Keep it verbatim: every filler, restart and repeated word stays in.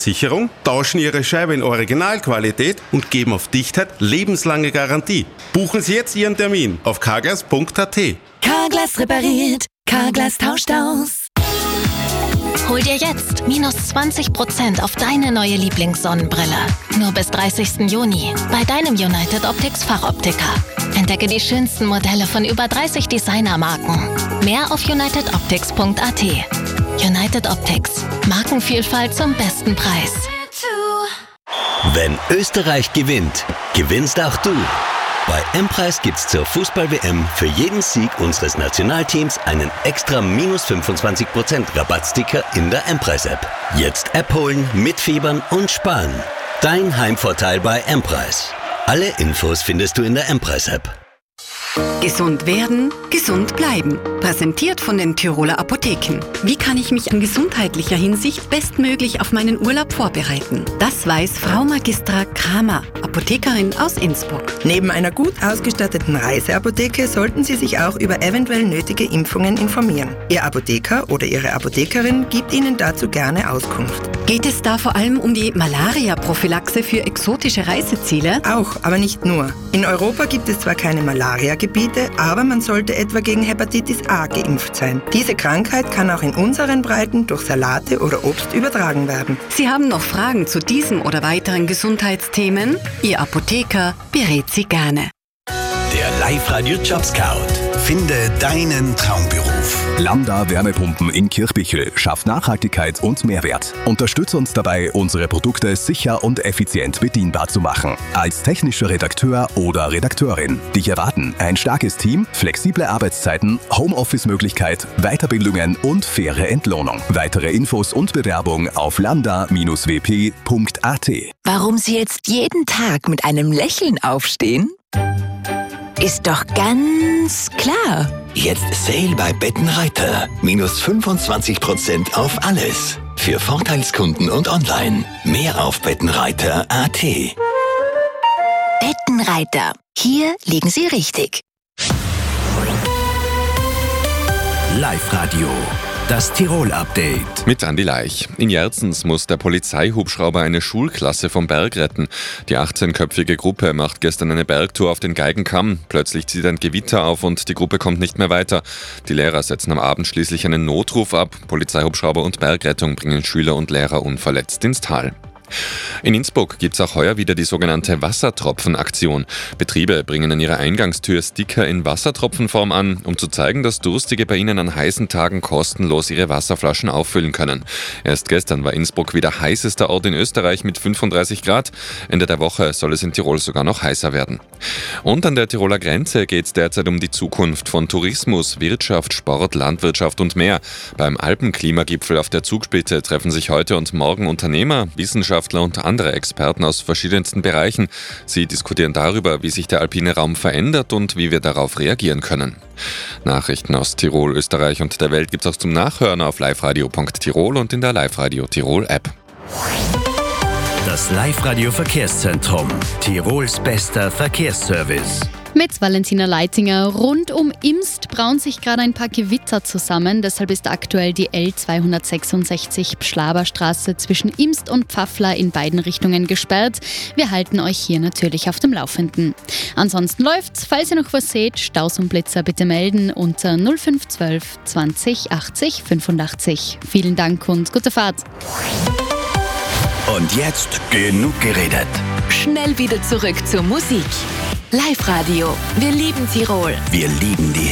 Versicherung, tauschen Ihre Scheibe in Originalqualität und geben auf Dichtheit lebenslange Garantie. Buchen Sie jetzt Ihren Termin auf carglass punkt a t. Carglass repariert, Carglass tauscht aus. Hol dir jetzt minus zwanzig Prozent auf deine neue Lieblingssonnenbrille. Nur bis dreißigsten Juni bei deinem United Optics Fachoptiker. Entdecke die schönsten Modelle von über dreißig Designermarken. Mehr auf united optics punkt a t. United Optics. Markenvielfalt zum besten Preis. Wenn Österreich gewinnt, gewinnst auch du. Bei M-Preis gibt's zur Fußball-W M für jeden Sieg unseres Nationalteams einen extra minus fünfundzwanzig Prozent Rabattsticker in der M-Preis-App. Jetzt App holen, mitfiebern und sparen. Dein Heimvorteil bei M-Preis. Alle Infos findest du in der M-Preis-App. Gesund werden, gesund bleiben. Präsentiert von den Tiroler Apotheken. Wie kann ich mich in gesundheitlicher Hinsicht bestmöglich auf meinen Urlaub vorbereiten? Das weiß Frau Magistra Kramer, Apothekerin aus Innsbruck. Neben einer gut ausgestatteten Reiseapotheke sollten Sie sich auch über eventuell nötige Impfungen informieren. Ihr Apotheker oder Ihre Apothekerin gibt Ihnen dazu gerne Auskunft. Geht es da vor allem um die Malaria-Prophylaxe für exotische Reiseziele? Auch, aber nicht nur. In Europa gibt es zwar keine Malaria-Gebiete, aber man sollte etwa gegen Hepatitis A geimpft sein. Diese Krankheit kann auch in unseren Breiten durch Salate oder Obst übertragen werden. Sie haben noch Fragen zu diesem oder weiteren Gesundheitsthemen? Ihr Apotheker berät Sie gerne. Der Live-Radio Job Scout. Finde deinen Traumberuf. Lambda Wärmepumpen in Kirchbichel schafft Nachhaltigkeit und Mehrwert. Unterstützt uns dabei, unsere Produkte sicher und effizient bedienbar zu machen. Als technischer Redakteur oder Redakteurin. Dich erwarten ein starkes Team, flexible Arbeitszeiten, Homeoffice-Möglichkeit, Weiterbildungen und faire Entlohnung. Weitere Infos und Bewerbung auf lambda Bindestrich w p punkt a t. Warum Sie jetzt jeden Tag mit einem Lächeln aufstehen? Ist doch ganz klar. Jetzt Sale bei Bettenreiter. Minus fünfundzwanzig Prozent auf alles. Für Vorteilskunden und online. Mehr auf bettenreiter punkt a t. Bettenreiter. Hier liegen Sie richtig. Live-Radio. Das Tirol-Update. Mit Andi Leich. In Jerzens muss der Polizeihubschrauber eine Schulklasse vom Berg retten. Die achtzehnköpfige Gruppe macht gestern eine Bergtour auf den Geigenkamm. Plötzlich zieht ein Gewitter auf und die Gruppe kommt nicht mehr weiter. Die Lehrer setzen am Abend schließlich einen Notruf ab. Polizeihubschrauber und Bergrettung bringen Schüler und Lehrer unverletzt ins Tal. In Innsbruck gibt es auch heuer wieder die sogenannte Wassertropfen-Aktion. Betriebe bringen an ihrer Eingangstür Sticker in Wassertropfenform an, um zu zeigen, dass Durstige bei ihnen an heißen Tagen kostenlos ihre Wasserflaschen auffüllen können. Erst gestern war Innsbruck wieder heißester Ort in Österreich mit fünfunddreißig Grad. Ende der Woche soll es in Tirol sogar noch heißer werden. Und an der Tiroler Grenze geht es derzeit um die Zukunft von Tourismus, Wirtschaft, Sport, Landwirtschaft und mehr. Beim Alpenklimagipfel auf der Zugspitze treffen sich heute und morgen Unternehmer, Wissenschaftler und andere Experten aus verschiedensten Bereichen. Sie diskutieren darüber, wie sich der alpine Raum verändert und wie wir darauf reagieren können. Nachrichten aus Tirol, Österreich und der Welt gibt es auch zum Nachhören auf liveradio punkt tirol und in der Live-Radio Tirol App. Das Live-Radio Verkehrszentrum. Tirols bester Verkehrsservice. Mit Valentina Leitinger. Rund um Imst brauen sich gerade ein paar Gewitter zusammen. Deshalb ist aktuell die L zweihundertsechsundsechzig Schlaberstraße zwischen Imst und Pfaffler in beiden Richtungen gesperrt. Wir halten euch hier natürlich auf dem Laufenden. Ansonsten läuft's. Falls ihr noch was seht, Staus und Blitzer bitte melden unter null fünf eins zwei zwanzig achtzig fünfundachtzig. Vielen Dank und gute Fahrt. Und jetzt genug geredet. Schnell wieder zurück zur Musik. Live-Radio. Wir lieben Tirol. Wir lieben die